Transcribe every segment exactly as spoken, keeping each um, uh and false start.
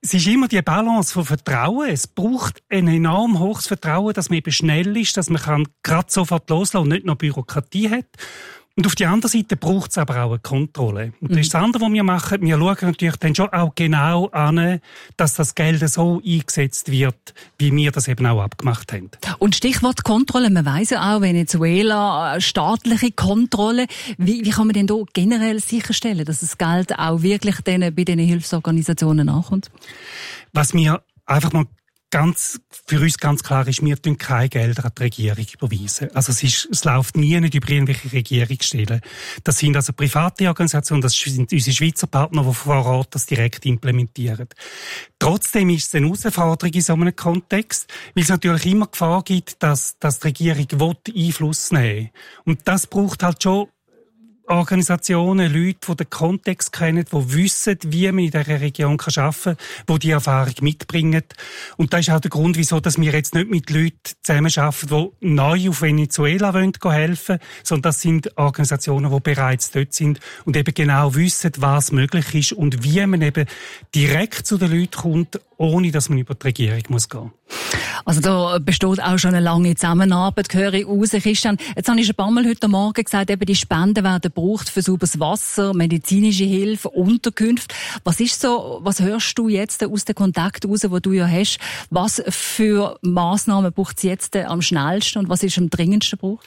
Es ist immer die Balance von Vertrauen. Es braucht ein enorm hohes Vertrauen, dass man eben schnell ist, dass man kann gerade sofort loslassen und nicht noch Bürokratie hat. Und auf der anderen Seite braucht es aber auch eine Kontrolle. Und das ist das andere, was wir machen. Wir schauen natürlich dann schon auch genau an, dass das Geld so eingesetzt wird, wie wir das eben auch abgemacht haben. Und Stichwort Kontrolle. Man weiss ja auch, Venezuela, staatliche Kontrolle. Wie, wie kann man denn da generell sicherstellen, dass das Geld auch wirklich denen, bei diesen Hilfsorganisationen ankommt? Was wir einfach mal Ganz, für uns ganz klar ist, wir tun keine Gelder an die Regierung überweisen. Also es ist, es läuft nie nicht über irgendwelche Regierungsstellen. Das sind also private Organisationen, das sind unsere Schweizer Partner, die vor Ort das direkt implementieren. Trotzdem ist es eine Herausforderung in so einem Kontext, weil es natürlich immer Gefahr gibt, dass, dass die Regierung will Einfluss nehmen will. Und das braucht halt schon Organisationen, Leute, die den Kontext kennen, die wissen, wie man in dieser Region arbeiten kann, die die Erfahrung mitbringen. Und das ist auch der Grund, wieso dass wir jetzt nicht mit Leuten zusammenarbeiten, die neu auf Venezuela wollen helfen wollen, sondern das sind Organisationen, die bereits dort sind und eben genau wissen, was möglich ist und wie man eben direkt zu den Leuten kommt, ohne dass man über die Regierung muss gehen. Also da besteht auch schon eine lange Zusammenarbeit, höre ich raus, Christian. Jetzt habe ich ein paar Mal heute Morgen gesagt, eben die Spenden werden gebraucht für sauberes Wasser, medizinische Hilfe, Unterkünfte. Was ist so, was hörst du jetzt aus den Kontakten raus, die du ja hast? Was für Massnahmen braucht es jetzt am schnellsten und was ist am dringendsten gebraucht?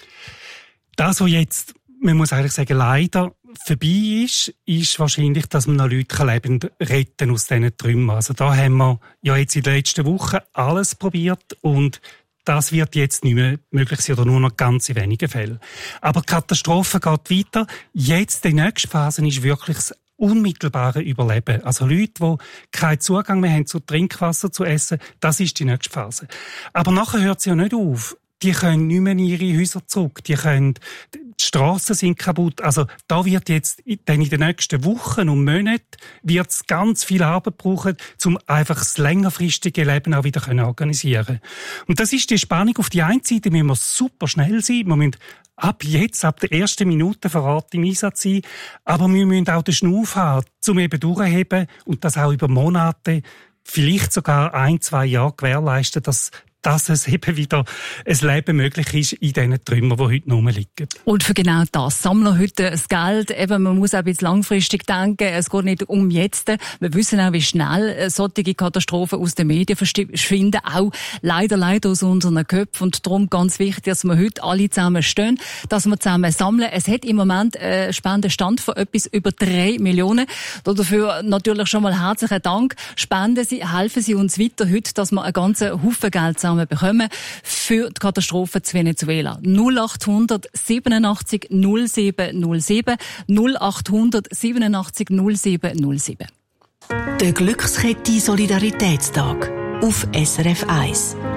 Das, was jetzt, man muss eigentlich sagen, leider vorbei ist, ist wahrscheinlich, dass man noch Leute lebend retten aus diesen Trümmern. Also da haben wir ja jetzt in den letzten Wochen alles probiert und das wird jetzt nicht mehr möglich sein oder nur noch ganz in wenigen Fällen. Aber die Katastrophe geht weiter. Jetzt, die nächste Phase ist wirklich das unmittelbare Überleben. Also Leute, die keinen Zugang mehr haben zu Trinkwasser, zu essen, das ist die nächste Phase. Aber nachher hört es ja nicht auf. Die können nicht mehr in ihre Häuser zurück. Die können, die Strassen sind kaputt. Also da wird jetzt dann in den nächsten Wochen und Monaten wird es ganz viel Arbeit brauchen, um einfach das längerfristige Leben auch wieder zu organisieren. Und das ist die Spannung. Auf die einen Seite müssen wir super schnell sein. Wir müssen ab jetzt, ab der ersten Minute vor Ort im Einsatz sein. Aber wir müssen auch den Schnuff haben, um eben durchzuheben und das auch über Monate, vielleicht sogar ein, zwei Jahre gewährleisten, dass dass es eben wieder ein Leben möglich ist in diesen Trümmern, die heute noch rumliegen. Und für genau das sammeln wir heute das Geld. Eben, man muss auch ein bisschen langfristig denken. Es geht nicht um jetzt. Wir wissen auch, wie schnell solche Katastrophen aus den Medien verschwinden. Auch leider, leider aus unseren Köpfen. Und darum ganz wichtig, dass wir heute alle zusammen stehen, dass wir zusammen sammeln. Es hat im Moment einen Spendenstand von etwas über drei Millionen. Dafür natürlich schon mal herzlichen Dank. Spenden Sie, helfen Sie uns weiter heute, dass wir einen ganzen Haufen Geld sammeln bekommen für die Katastrophe zu Venezuela. null acht hundert siebenundachtzig null sieben null sieben null acht hundert siebenundachtzig null sieben null sieben. Der Glückskette Solidaritätstag auf S R F eins.